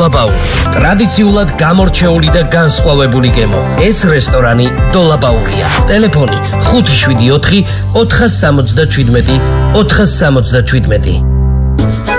დოლაბაური. ტრადიციულად გამორჩეული და განსხვავებული გემო. ეს რესტორანი დოლაბაურია. ტელეფონი 574 477 477.